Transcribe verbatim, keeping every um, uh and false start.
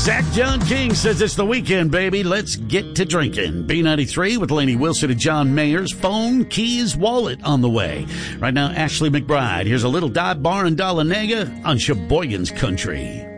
Zach John King says it's the weekend, baby. Let's get to drinking. B ninety-three with Lainey Wilson and John Mayers. Phone, keys, wallet on the way. Right now, Ashley McBride. Here's a little dive bar in Dahlonega on Sheboygan's Country.